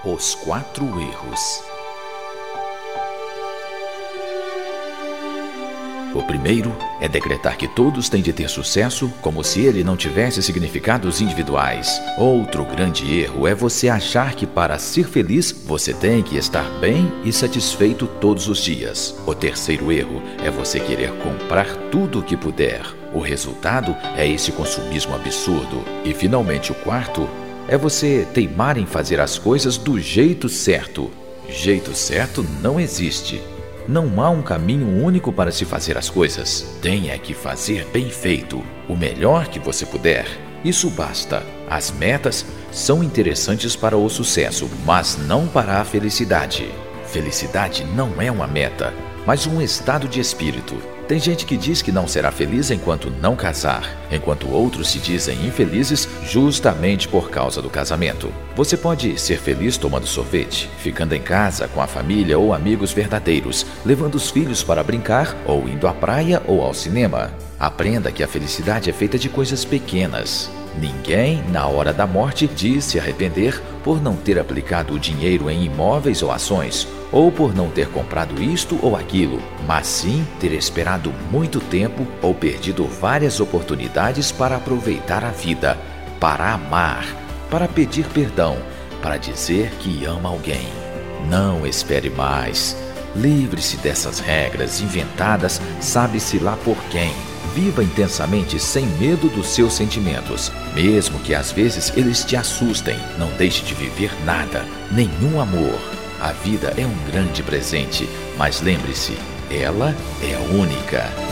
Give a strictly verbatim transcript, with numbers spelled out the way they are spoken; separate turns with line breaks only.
Os quatro erros. O primeiro é decretar que todos têm de ter sucesso, como se ele não tivesse significados individuais. Outro grande erro é você achar que para ser feliz você tem que estar bem e satisfeito todos os dias. O terceiro erro é você querer comprar tudo o que puder. O resultado é esse consumismo absurdo. E finalmente o quarto é você teimar em fazer as coisas do jeito certo. Jeito certo não existe. Não há um caminho único para se fazer as coisas. Tenha que fazer bem feito, o melhor que você puder. Isso basta. As metas são interessantes para o sucesso, mas não para a felicidade. Felicidade não é uma meta, mas um estado de espírito. Tem gente que diz que não será feliz enquanto não casar, enquanto outros se dizem infelizes justamente por causa do casamento. Você pode ser feliz tomando sorvete, ficando em casa com a família ou amigos verdadeiros, levando os filhos para brincar ou indo à praia ou ao cinema. Aprenda que a felicidade é feita de coisas pequenas. Ninguém, na hora da morte, diz se arrepender por não ter aplicado o dinheiro em imóveis ou ações, ou por não ter comprado isto ou aquilo, mas sim ter esperado muito tempo ou perdido várias oportunidades para aproveitar a vida, para amar, para pedir perdão, para dizer que ama alguém. Não espere mais. Livre-se dessas regras inventadas, sabe-se lá por quem. Viva intensamente sem medo dos seus sentimentos, mesmo que às vezes eles te assustem. Não deixe de viver nada, nenhum amor. A vida é um grande presente, mas lembre-se, ela é única.